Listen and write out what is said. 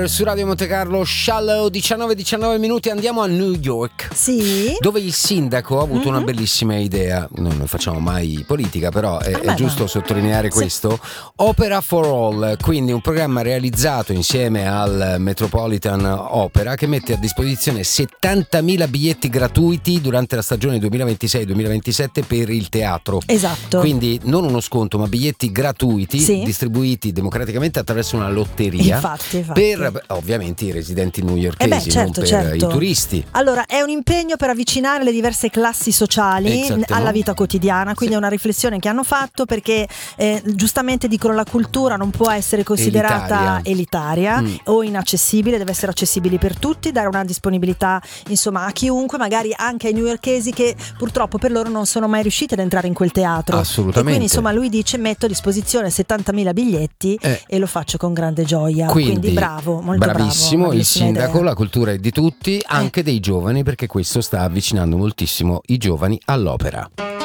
Su Radio Monte Carlo, Shallow, 19 minuti, andiamo a New York. Sì. Dove il sindaco ha avuto una bellissima idea. Noi non facciamo mai politica, però è giusto sottolineare questo. Opera for All, quindi un programma realizzato insieme al Metropolitan Opera che mette a disposizione 70.000 biglietti gratuiti durante la stagione 2026-2027 per il teatro. Esatto. Quindi non uno sconto, ma biglietti gratuiti distribuiti democraticamente attraverso una lotteria. Infatti. Per ovviamente i residenti newyorkesi, certo, non per certo. i turisti. Allora, è un impegno per avvicinare le diverse classi sociali alla vita quotidiana, quindi è una riflessione che hanno fatto, perché giustamente dicono la cultura non può essere considerata elitaria o inaccessibile, deve essere accessibile per tutti, dare una disponibilità insomma a chiunque, magari anche ai newyorkesi che purtroppo per loro non sono mai riusciti ad entrare in quel teatro. Assolutamente. E quindi insomma lui dice: metto a disposizione 70.000 biglietti e lo faccio con grande gioia. Quindi bravo. Molto bravissimo, bravo, il sindaco, idea. La cultura è di tutti, anche dei giovani, perché questo sta avvicinando moltissimo i giovani all'opera.